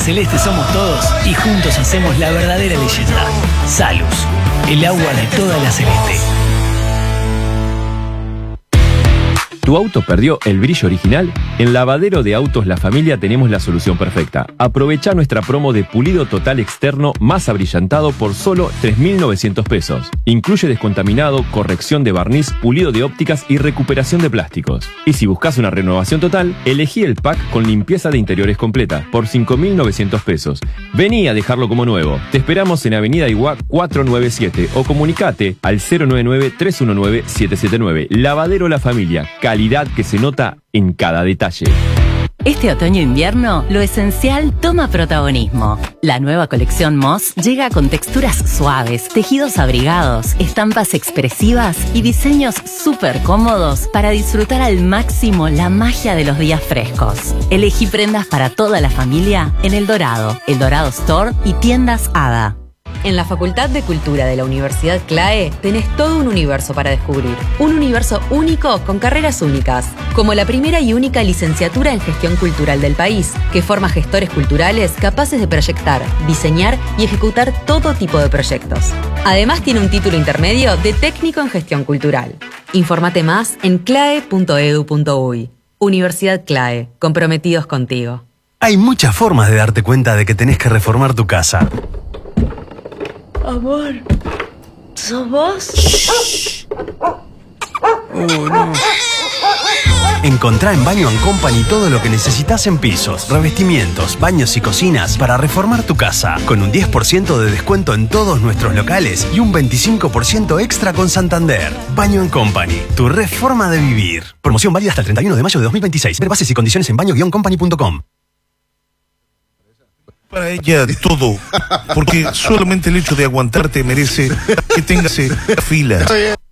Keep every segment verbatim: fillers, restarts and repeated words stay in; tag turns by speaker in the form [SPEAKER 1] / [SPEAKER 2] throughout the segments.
[SPEAKER 1] celeste somos todos y juntos hacemos la verdadera leyenda. Salus, el agua de toda la Celeste.
[SPEAKER 2] ¿Tu auto perdió el brillo original? En Lavadero de Autos La Familia tenemos la solución perfecta. Aprovecha nuestra promo de pulido total externo más abrillantado por solo tres mil novecientos pesos. Incluye descontaminado, corrección de barniz, pulido de ópticas y recuperación de plásticos. Y si buscas una renovación total, elegí el pack con limpieza de interiores completa por cinco mil novecientos pesos. Vení a dejarlo como nuevo. Te esperamos en Avenida Iguá cuatrocientos noventa y siete o comunicate al cero nueve nueve, tres uno nueve, siete siete nueve. Lavadero La Familia. Calidad que se nota en cada detalle.
[SPEAKER 3] Este otoño-invierno, lo esencial toma protagonismo. La nueva colección Moss llega con texturas suaves, tejidos abrigados, estampas expresivas y diseños súper cómodos para disfrutar al máximo la magia de los días frescos. Elegí prendas para toda la familia en El Dorado, El Dorado Store y tiendas Ada.
[SPEAKER 4] En la Facultad de Cultura de la Universidad CLAE tenés todo un universo para descubrir. Un universo único con carreras únicas, como la primera y única licenciatura en gestión cultural del país, que forma gestores culturales capaces de proyectar, diseñar y ejecutar todo tipo de proyectos. Además tiene un título intermedio de técnico en gestión cultural. Infórmate más en clae punto edu punto uy. Universidad CLAE, comprometidos contigo.
[SPEAKER 5] Hay muchas formas de darte cuenta de que tenés que reformar tu casa.
[SPEAKER 6] Amor, ¿sos vos?
[SPEAKER 5] Shh. Oh, no. Encontrá en Baño and Company todo lo que necesitas en pisos, revestimientos, baños y cocinas para reformar tu casa. Con un diez por ciento de descuento en todos nuestros locales y un veinticinco por ciento extra con Santander. Baño and Company, tu reforma de vivir. Promoción válida hasta el treinta y uno de mayo de dos mil veintiséis. Ver bases y condiciones en baño guion company punto com.
[SPEAKER 7] Para ella todo, porque solamente el hecho de aguantarte merece que tengas fila.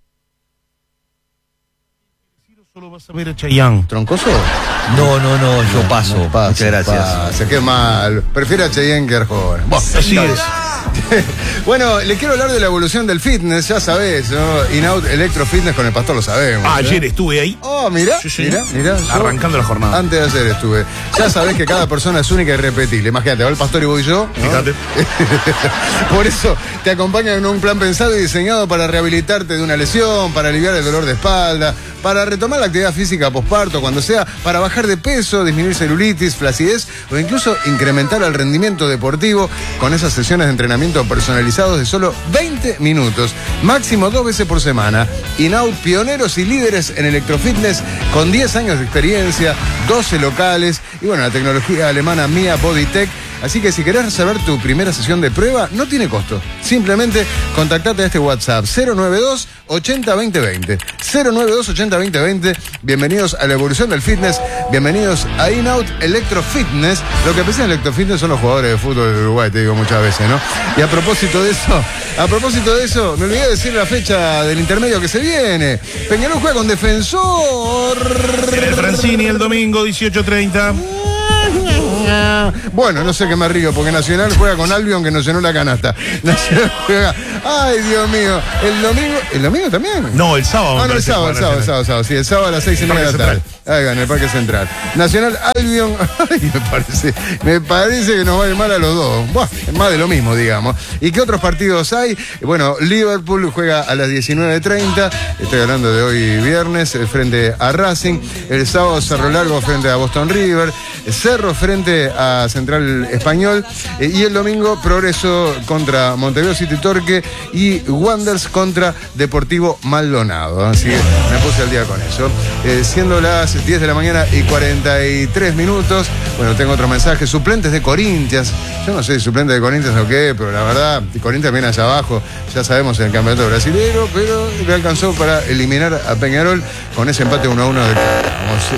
[SPEAKER 7] Solo vas a ver a Chayanne.
[SPEAKER 8] ¿Troncoso?
[SPEAKER 9] No, no, no, yo
[SPEAKER 8] no,
[SPEAKER 9] paso.
[SPEAKER 8] No pasa,
[SPEAKER 9] Muchas gracias.
[SPEAKER 8] Pasa. Qué mal. Prefiero a Chayanne que a Arjona.
[SPEAKER 7] Así es.
[SPEAKER 8] Bueno, le quiero hablar de la evolución del fitness, ya sabés, ¿no? In-Out Electro Fitness con el pastor lo sabemos.
[SPEAKER 7] Ah,
[SPEAKER 8] ¿eh?
[SPEAKER 7] ayer estuve ahí.
[SPEAKER 8] Oh, mira,
[SPEAKER 7] sí, sí.
[SPEAKER 8] mira, mira.
[SPEAKER 7] Arrancando la jornada.
[SPEAKER 8] Antes de ayer estuve. Ya sabés que cada persona es única y repetible. Imagínate, va el pastor y voy yo, ¿no?
[SPEAKER 7] Fíjate.
[SPEAKER 8] Por eso te acompaña en un plan pensado y diseñado para rehabilitarte de una lesión, para aliviar el dolor de espalda, para retomar la actividad física posparto cuando sea, para bajar de peso, disminuir celulitis, flacidez o incluso incrementar el rendimiento deportivo con esas sesiones de entrenamiento personalizados de solo veinte minutos, máximo dos veces por semana. In-Out, pioneros y líderes en electrofitness con diez años de experiencia, doce locales y bueno, la tecnología alemana Mia Bodytech. Así que si querés reservar tu primera sesión de prueba, no tiene costo. Simplemente contactate a este WhatsApp cero nueve dos, ochenta, veinte, veinte. cero nueve dos, ochenta, veinte, veinte. Bienvenidos a la evolución del fitness. Bienvenidos a In-Out Electro Fitness. Lo que pensé en Electro Fitness son los jugadores de fútbol de Uruguay, te digo muchas veces, ¿no? Y a propósito de eso, a propósito de eso, me olvidé de decir la fecha del intermedio que se viene. Peñarol juega con Defensor.
[SPEAKER 7] En el Francini el domingo, dieciocho treinta.
[SPEAKER 8] Bueno, no sé qué me río, porque Nacional juega con Albion que nos llenó la canasta. Nacional juega. Ay, Dios mío. El domingo. ¿El domingo también?
[SPEAKER 7] No, el sábado.
[SPEAKER 8] Ah, no, el sábado, el sábado, el sábado, sábado. Sí, el sábado a las seis y media de la tarde. Ahí va, en el Parque Central. Nacional Albion. Ay, me parece. Me parece que nos va a ir mal a los dos. Buah, más de lo mismo, digamos. ¿Y qué otros partidos hay? Bueno, Liverpool juega a las diecinueve treinta. Estoy hablando de hoy viernes, frente a Racing. El sábado Cerro Largo frente a Boston River. Cerro frente a Central Español. Eh, y el domingo Progreso contra Montevideo City Torque y Wanderers contra Deportivo Maldonado. Así que me puse al día con eso. Eh, siendo las diez de la mañana y cuarenta y tres minutos. Bueno, tengo otro mensaje. Suplentes de Corinthians. Yo no sé si suplente de Corinthians o qué, pero la verdad, Corinthians viene allá abajo. Ya sabemos en el campeonato brasileño, pero le alcanzó para eliminar a Peñarol con ese empate uno a uno. De,